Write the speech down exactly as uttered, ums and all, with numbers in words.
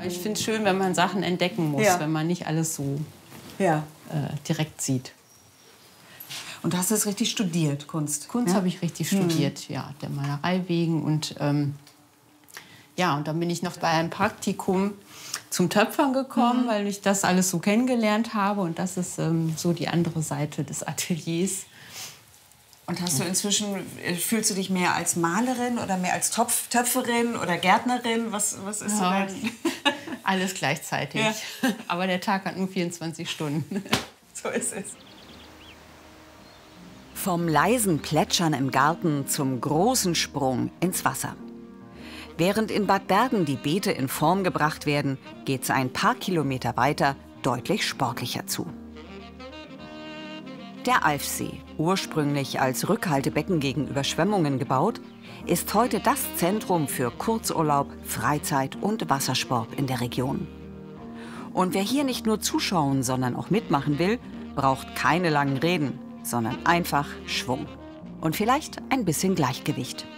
Ich finde es schön, wenn man Sachen entdecken muss, ja. wenn man nicht alles so ja. äh, direkt sieht. Und du hast das richtig studiert, Kunst? Kunst ja? habe ich richtig studiert, mhm. ja, der Malerei wegen. Und ähm, ja, und dann bin ich noch bei einem Praktikum zum Töpfern gekommen, mhm. weil ich das alles so kennengelernt habe. Und das ist ähm, so die andere Seite des Ateliers. Und hast du inzwischen, fühlst du dich mehr als Malerin oder mehr als Topf, Töpferin oder Gärtnerin? Was, was ist ja, so dein... Alles gleichzeitig. Ja. Aber der Tag hat nur vierundzwanzig Stunden. So ist es. Vom leisen Plätschern im Garten zum großen Sprung ins Wasser. Während in Bad Bergen die Beete in Form gebracht werden, geht's ein paar Kilometer weiter deutlich sportlicher zu. Der Alfsee, ursprünglich als Rückhaltebecken gegen Überschwemmungen gebaut, ist heute das Zentrum für Kurzurlaub, Freizeit und Wassersport in der Region. Und wer hier nicht nur zuschauen, sondern auch mitmachen will, braucht keine langen Reden, sondern einfach Schwung. Und vielleicht ein bisschen Gleichgewicht.